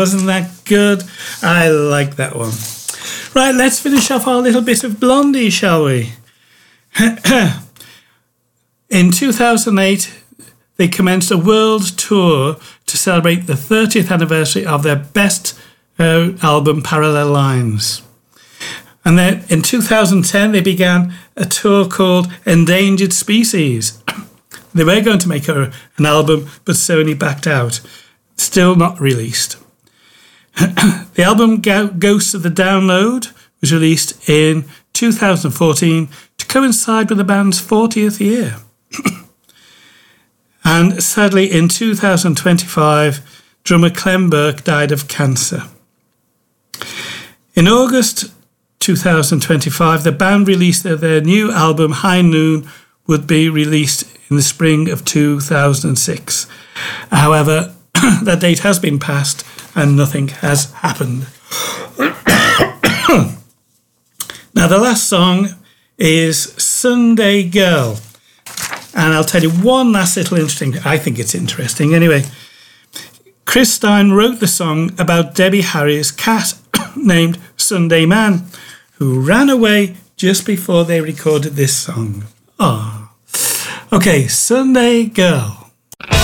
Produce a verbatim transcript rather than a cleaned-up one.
Wasn't that good? I like that one. Right, let's finish off our little bit of Blondie, shall we? In two thousand eight, they commenced a world tour to celebrate the thirtieth anniversary of their best uh, album, Parallel Lines. And then in two thousand ten, they began a tour called Endangered Species. They were going to make a, an album, but Sony backed out. Still not released. The album Ghosts of the Download was released in two thousand fourteen to coincide with the band's fortieth year. And sadly, in two thousand twenty-five, drummer Clem Burke died of cancer. In August two thousand twenty-five, the band released their, their new album, High Noon, would be released in the spring of two thousand six. However, that date has been passed and nothing has happened. Now, the last song is Sunday Girl. And I'll tell you one last little interesting, I think it's interesting anyway. Chris Stein wrote the song about Debbie Harry's cat named Sunday Man, who ran away just before they recorded this song. Ah, okay, Sunday Girl.